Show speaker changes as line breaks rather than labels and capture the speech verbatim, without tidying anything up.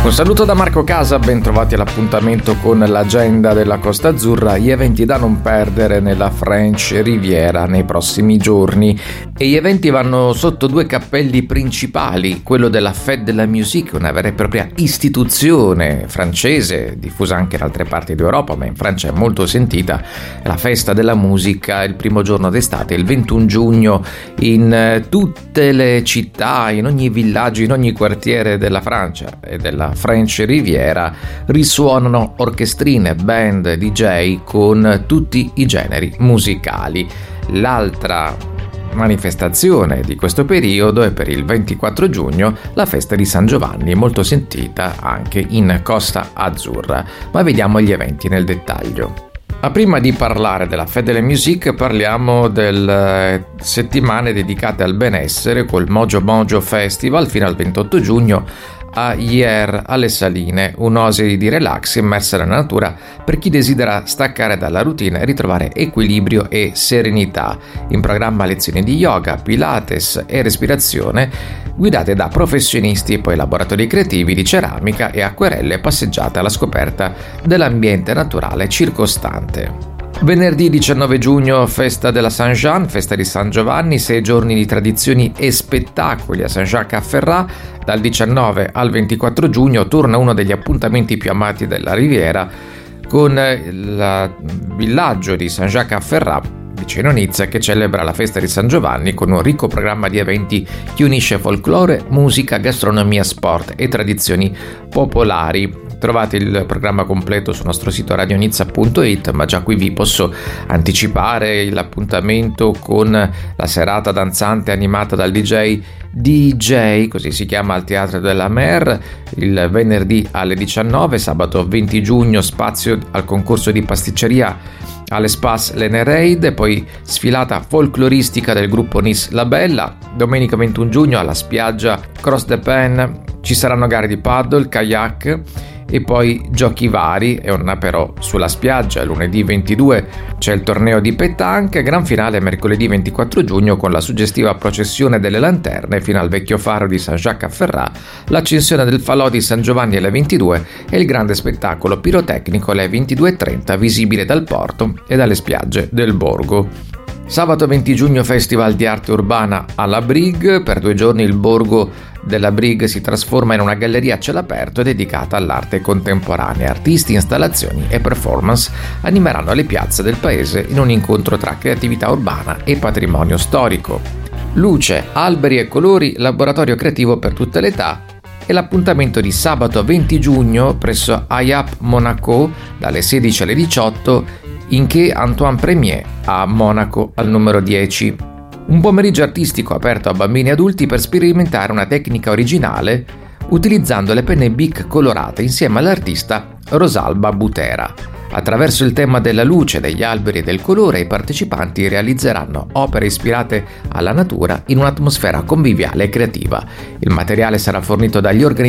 Un saluto da Marco Casa, ben trovati all'appuntamento con l'agenda della Costa Azzurra, gli eventi da non perdere nella French Riviera nei prossimi giorni. E gli eventi vanno sotto due cappelli principali, quello della Fête de la Musique, una vera e propria istituzione francese, diffusa anche in altre parti d'Europa, ma in Francia è molto sentita, la festa della musica il primo giorno d'estate, il ventuno giugno, in tutte le città, in ogni villaggio, in ogni quartiere della Francia e della French Riviera risuonano orchestrine, band, D J con tutti i generi musicali. L'altra manifestazione di questo periodo è per il ventiquattro giugno la festa di San Giovanni, molto sentita anche in Costa Azzurra. Ma vediamo gli eventi nel dettaglio. Ma prima di parlare della Fête de la Musique parliamo delle settimane dedicate al benessere col Mojo Mojo Festival fino al ventotto giugno a Hier alle Saline, un'oasi di relax immersa nella natura per chi desidera staccare dalla routine e ritrovare equilibrio e serenità. In programma lezioni di yoga, pilates e respirazione guidate da professionisti e poi laboratori creativi di ceramica e acquerelle e passeggiate alla scoperta dell'ambiente naturale circostante. Venerdì diciannove giugno, festa della Saint-Jean, festa di San Giovanni, sei giorni di tradizioni e spettacoli a Saint-Jacques-à-Ferrat. Dal diciannove al ventiquattro giugno torna uno degli appuntamenti più amati della Riviera con il villaggio di Saint-Jacques-à-Ferrat vicino Nizza, che celebra la festa di San Giovanni con un ricco programma di eventi che unisce folklore, musica, gastronomia, sport e tradizioni popolari. Trovate il programma completo sul nostro sito radio nizza punto it, ma già qui vi posso anticipare l'appuntamento con la serata danzante animata dal D J D J, così si chiama, al Teatro de la Mer, il venerdì alle diciannove, sabato venti giugno spazio al concorso di pasticceria all'Espace Lenereid e poi sfilata folcloristica del gruppo Nice La Bella. Domenica ventuno giugno alla spiaggia Cross de Pen ci saranno gare di paddle, kayak e poi giochi vari e un apéro sulla spiaggia. Lunedì ventidue c'è il torneo di pétanque, gran finale mercoledì ventiquattro giugno con la suggestiva processione delle lanterne fino al vecchio faro di Saint-Jacques-à-Ferrat, l'accensione del falò di San Giovanni alle ventidue e il grande spettacolo pirotecnico alle ventidue e trenta visibile dal porto e dalle spiagge del borgo. Sabato venti giugno Festival di arte urbana alla Brig, per due giorni il borgo della Brig si trasforma in una galleria a cielo aperto dedicata all'arte contemporanea. Artisti, installazioni e performance animeranno le piazze del paese in un incontro tra creatività urbana e patrimonio storico. Luce, alberi e colori, laboratorio creativo per tutte le età e l'appuntamento di sabato venti giugno presso I A P Monaco dalle sedici alle diciotto in Quai Antoine Premier a Monaco al numero dieci. Un pomeriggio artistico aperto a bambini e adulti per sperimentare una tecnica originale utilizzando le penne Bic colorate insieme all'artista Rosalba Butera. Attraverso il tema della luce, degli alberi e del colore, i partecipanti realizzeranno opere ispirate alla natura in un'atmosfera conviviale e creativa. Il materiale sarà fornito dagli organizzatori